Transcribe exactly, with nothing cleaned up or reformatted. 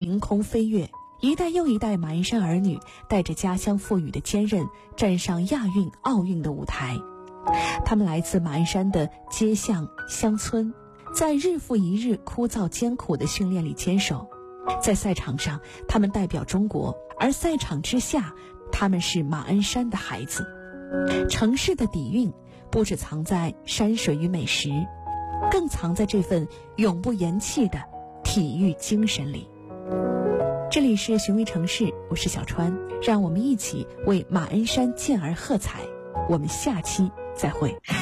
凌空飞跃，一代又一代马鞍山儿女带着家乡赋予的坚韧，站上亚运、奥运的舞台。他们来自马鞍山的街巷乡村，在日复一日枯燥艰苦的训练里坚守。在赛场上，他们代表中国，而赛场之下，他们是马鞍山的孩子。城市的底蕴不只藏在山水与美食，更藏在这份永不言弃的体育精神里。这里是寻味城市，我是小川，让我们一起为马鞍山健儿喝彩。我们下期再会。